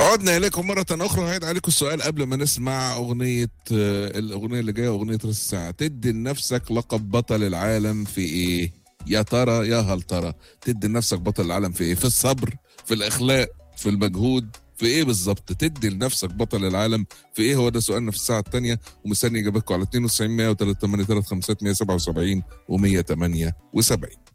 عدنا إليكم مرة أخرى. هيد عليكم السؤال قبل ما نسمع الأغنية اللي جاية، أغنية راس الساعة. تدي لنفسك لقب بطل العالم في إيه؟ يا ترى يا هل ترى تدي لنفسك بطل العالم في إيه؟ في الصبر، في الإخلاق، في المجهود، في إيه بالظبط؟ تدي لنفسك بطل العالم في إيه؟ هو ده سؤالنا في الساعة الثانية، ومستني إجابتكم على 92 103 8 3 5 177 و178.